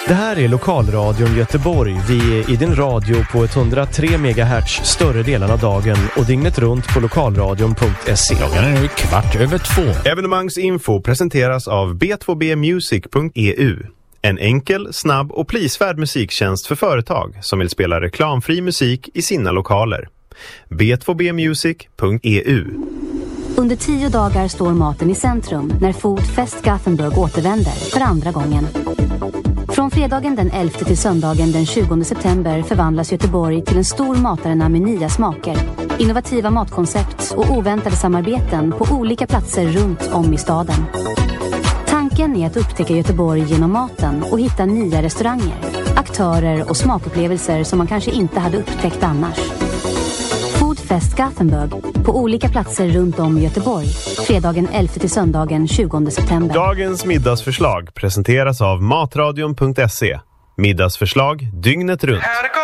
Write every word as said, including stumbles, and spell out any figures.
Det här är Lokalradion Göteborg. Vi är i din radio på etthundratre megahertz större delen av dagen och dygnet runt på lokalradion punkt se. Klockan är nu kvart över två. Evenemangsinfo presenteras av b två b music punkt e u. En enkel, snabb och prisvärd musiktjänst för företag som vill spela reklamfri musik i sina lokaler. b två b music punkt e u. Under tio dagar står maten i centrum när Foodfest Gothenburg återvänder för andra gången. Från fredagen den elfte till söndagen den tjugonde september förvandlas Göteborg till en stor matarena med nya smaker, innovativa matkoncept och oväntade samarbeten på olika platser runt om i staden. Tanken är att upptäcka Göteborg genom maten och hitta nya restauranger, aktörer och smakupplevelser som man kanske inte hade upptäckt annars. Foodfest Gothenburg på olika platser runt om i Göteborg, fredagen elfte till söndagen tjugonde september. Dagens middagsförslag presenteras av matradion punkt se. Middagsförslag dygnet runt.